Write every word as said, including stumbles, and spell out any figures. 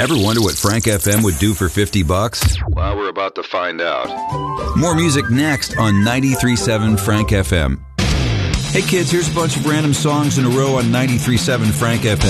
Ever wonder what Frank F M would do for fifty bucks? Well, we're about to find out. More music next on ninety-three point seven Frank F M. Hey kids, here's a bunch of random songs in a row on ninety-three point seven Frank F M.